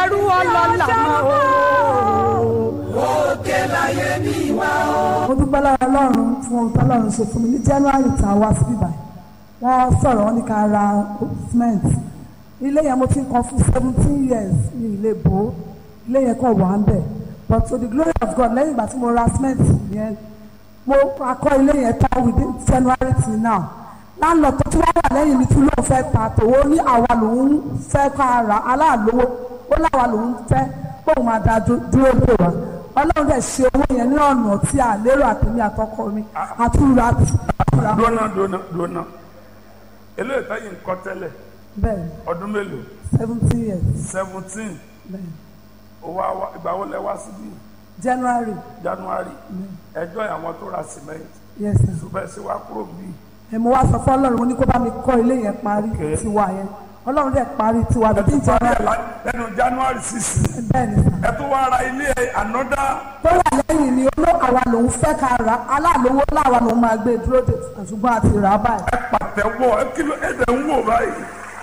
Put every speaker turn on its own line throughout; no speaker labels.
ẹrú ọlọ́lá mọ́ o.
òkè láyé mi wá o.
mo dúpẹ́ lọ́wọ́ Ọlọ́run fún ohun tí Ọlọ́run ṣe fún mi ní January tá a wá sí bíbá wọ́n sọ̀rọ̀ wọ́n ní ká ra cement ilé yẹn mo ti ń kan fún 17 years ní ilé bò ó ilé yẹn kàn wà ń bẹ̀ but to the glory of God lẹ́yìn ìgbà tí mo ra cement yẹn mo akọ ilé yẹn tán within January till now láńlọ tó tún wá wà lẹ́yìn mi tún lóun fẹ́ ta tòwó ní àwa lòun fẹ́ ká ra aláàlówó ó láwa lòun fẹ́ kóun máa da dúró dè wá Ọlọ́run dẹ̀ ṣe owó yẹn ní ọ̀nà tí a lérò àtẹ̀mí àtọkọ mi àtúrà.
dúnà eléyìí táyì ń kọ́ tẹ́lẹ̀
bẹ́ẹ̀
ọdún mélòó
17 years
17
bẹ́ẹ̀
owó ìgbà wo lẹ wá síbí
January
ẹjọ́ àwọn tó ra cement
yes sir.
ṣùgbọ́n ṣe wá kúrò bí.
mo wá sọ fún Ọlọ́run mo ní kó bá mi kọ́ ilé yẹn parí tiwa yẹn Ọlọ́run dẹ̀ parí tiwa bíi January
lẹ́nu January 6
bẹ́ẹ̀ ni sà.
ẹ tó wá ra ilé ànọ́dá.
tó wà lẹ́yìn ni àwa lòun fẹ́ ká ra aláàlówó láwa lòun máa gbé dúró dè ṣùgbọ́n àti rà á báyìí.
ẹ pàtẹ́wọ́ ẹ kí ló ẹ dẹ̀ ń wò báyìí.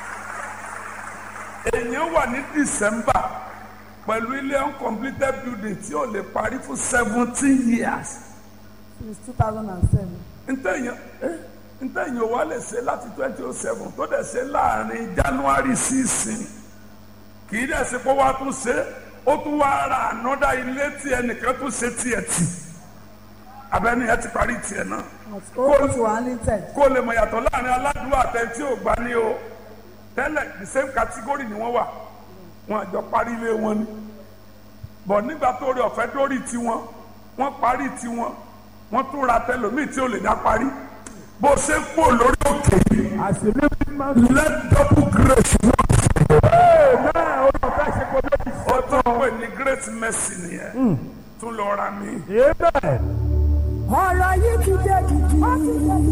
èèyàn wà ní December pẹ̀lú ilé uncompleted building tí ò lè parí fún 17 years.
since 2007.
ntẹ̀yìn wa lè ṣe láti 2007 tó dẹ̀ ṣe láàrin January 6 kì í dẹ̀ ṣe pé wàá tún ṣe ó tún wá ra ànọ́dá ilé tí ẹnìkan tún ṣe tiẹ̀ tì abẹ́ni ẹ ti parí tiẹ̀ náà kó lè mọ̀ yàtọ̀ láàrin aládùúgbò àtẹ̀tí ò gbá ní o tẹ́lẹ̀ the same category ni wọ́n wà wọn àjọ parí ilé wọn ni bọ̀ nígbà tó rí ọ̀fẹ́ dórí tiwọn wọ́n parí tiwọn wọ́n tún ra tẹlòmíì tí ò lè dá parí bó ṣe ń pò lórí òkè let double grace work ó tún pè ní great mercy nìyẹn tún lọ ra mi.